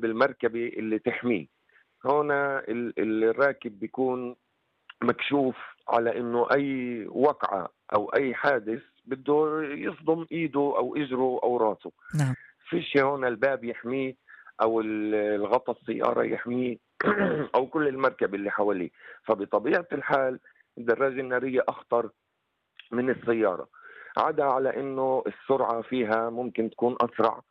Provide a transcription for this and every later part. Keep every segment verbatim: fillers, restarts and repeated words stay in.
بالمركبة اللي تحميه. هنا ال- ال- الراكب بيكون مكشوف على انه اي وقعة او اي حادث بده يصدم ايده او اجره او راسه. نعم. فيش هون الباب يحميه او ال- الغطاء السيارة يحميه او كل المركب اللي حواليه. فبطبيعة الحال الدراجة النارية اخطر من السيارة، عدا على انه السرعة فيها ممكن تكون اسرع.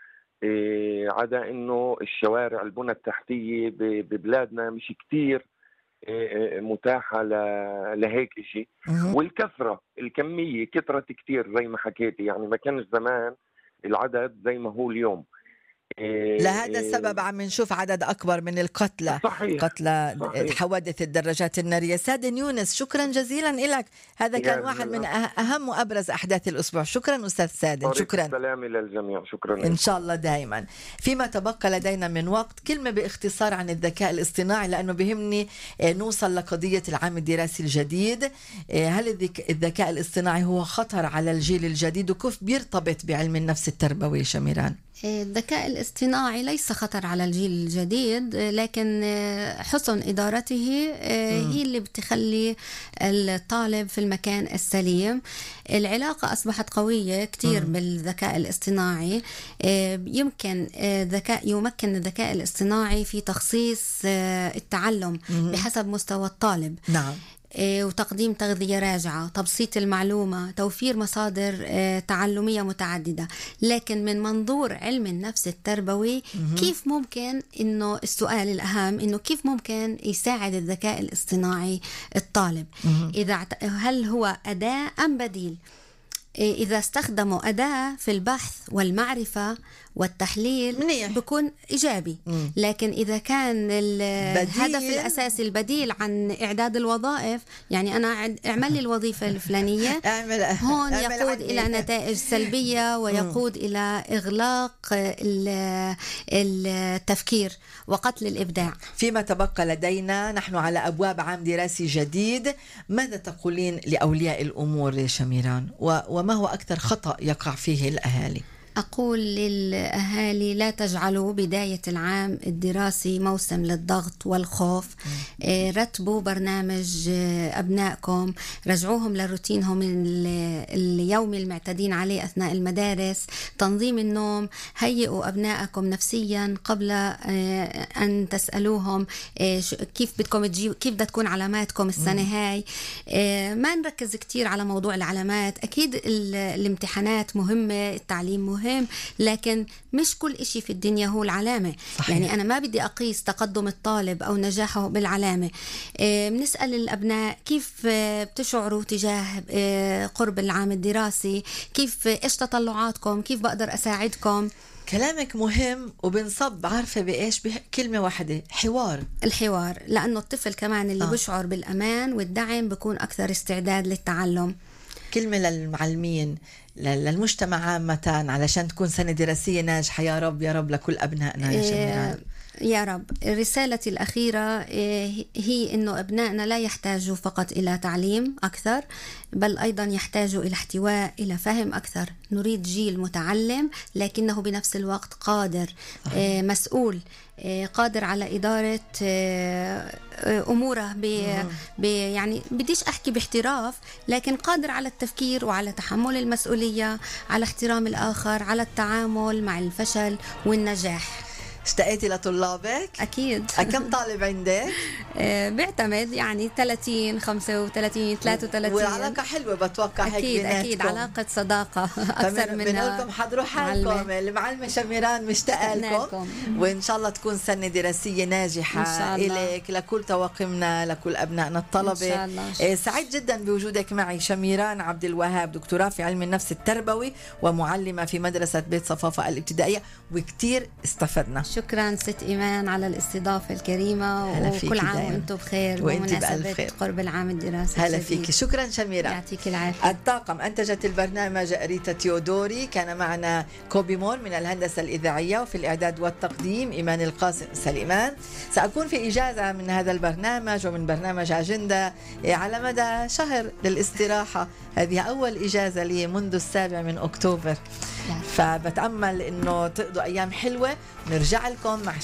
إيه، عدا انه الشوارع البنى التحتية ب- ببلادنا مش كتير إيه، متاحة ل- لهيك شيء. مهم. والكثرة الكمية كثرت كتير زي ما حكيتي، يعني ما كانش زمان العدد زي ما هو اليوم. إيه، لهذا السبب إيه، عم نشوف عدد أكبر من القتلى، صحيح قتلى صحيح. حوادث الدراجات النارية. سادن يونس، شكرا جزيلا لك. هذا كان يا واحد من هلا، أه- أهم وأبرز أحداث الأسبوع. شكرا أستاذ سادن، طريق شكرا. السلام للجميع، شكرا إن لكم. شاء الله دائما. فيما تبقى لدينا من وقت، كلمة باختصار عن الذكاء الاصطناعي، لأنه بهمني آه، نوصل لقضية العام الدراسي الجديد. آه، هل الذك- الذكاء الاصطناعي هو خطر على الجيل الجديد، وكيف بيرتبط بعلم النفس التربوي شميران؟ الذكاء الاصطناعي ليس خطر على الجيل الجديد، لكن حسن إدارته هي اللي بتخلي الطالب في المكان السليم. العلاقة أصبحت قوية كتير بالذكاء الاصطناعي. يمكن ذكاء يمكن الذكاء الاصطناعي في تخصيص التعلم بحسب مستوى الطالب. نعم. وتقديم تغذية راجعة، تبسيط المعلومة، توفير مصادر تعلمية متعددة. لكن من منظور علم النفس التربوي، كيف ممكن إنه السؤال الأهم إنه كيف ممكن يساعد الذكاء الاصطناعي الطالب؟ إذا هل هو أداة أم بديل؟ إذا استخدموا أداة في البحث والمعرفة والتحليل منيح. بيكون إيجابي. مم. لكن إذا كان الهدف الأساسي البديل عن إعداد الوظائف، يعني أنا اعمل لي الوظيفة الفلانية، اعمل هون اعمل يقود عني. إلى نتائج سلبية ويقود إلى إغلاق ال- التفكير وقتل الإبداع. فيما تبقى لدينا، نحن على أبواب عام دراسي جديد. ماذا تقولين لأولياء الأمور يا شميران، و- وما هو أكثر خطأ يقع فيه الأهالي؟ أقول للأهالي لا تجعلوا بداية العام الدراسي موسم للضغط والخوف. آه، رتبوا برنامج آه، أبنائكم، رجعوهم لروتينهم ال- اليومي المعتادين عليه أثناء المدارس. تنظيم النوم، هيئوا أبنائكم نفسيا قبل آه، أن تسألوهم آه، شو- كيف بدكم تجيب، كيف بدها تكون علاماتكم السنة هاي. آه، ما نركز كتير على موضوع العلامات. أكيد ال- الامتحانات مهمة، التعليم مهم، لكن مش كل إشي في الدنيا هو العلامة. صحيح. يعني أنا ما بدي أقيس تقدم الطالب أو نجاحه بالعلامة. آه، بنسأل الأبناء كيف آه، بتشعروا تجاه آه، قرب العام الدراسي، كيف آه، إيش تطلعاتكم، كيف بقدر أساعدكم. كلامك مهم، وبنصب عارفة بإيش، بكلمة واحدة: حوار. الحوار، لأنه الطفل كمان اللي آه. آه. بشعر بالأمان والدعم بيكون أكثر استعداد للتعلم. كلمة للمعلمين، للمجتمع عامة، علشان تكون سنة دراسية ناجحة. يا رب يا رب لكل أبنائنا يا شميران. يا رب. رسالتي الأخيرة هي أنه أبنائنا لا يحتاجوا فقط إلى تعليم أكثر، بل أيضا يحتاجوا إلى احتواء، إلى فهم أكثر. نريد جيل متعلم لكنه بنفس الوقت قادر، صحيح. مسؤول، قادر على إدارة أموره ب... ب... يعني بديش أحكي باحتراف، لكن قادر على التفكير وعلى تحمل المسؤولية، على احترام الآخر، على التعامل مع الفشل والنجاح. اشتقيتي لطلابك؟ أكيد. كم طالب عندك؟ بيعتمد، يعني ثلاثين، خمسة وثلاثين، ثلاثة وثلاثين. والعلاقة حلوة بتوقع هيك أكيد بيناتكم. أكيد علاقة صداقة أكثر منها. بنقولكم حضروا حالكم، المعلمة شميران مشتاقة لكم، وإن شاء الله تكون سنة دراسية ناجحة إن شاء الله. إليك، لكل طواقمنا، لكل أبنائنا الطلبة. إن شاء الله. سعيد جدا بوجودك معي شميران عبد الوهاب، دكتوراه في علم النفس التربوي ومعلمة في مدرسة بيت صفافة الابتدائية، وكتير استفدنا. شكرا ست إيمان على الاستضافة الكريمة، وكل عام وأنتم بخير بمناسبة قرب العام الدراسي. هلا فيك، شكرا شميرة، يعطيك العافية. الطاقم أنتجت البرنامج ريتا تيودوري، كان معنا كوبي مور من الهندسة الإذاعية، وفي الإعداد والتقديم إيمان القاسم سليمان. سأكون في إجازة من هذا البرنامج ومن برنامج أجندة على مدى شهر للاستراحة. هذه أول إجازة لي منذ السابع من أكتوبر، فبتأمل إنه تقضوا أيام حلوة. نرجع لكم مع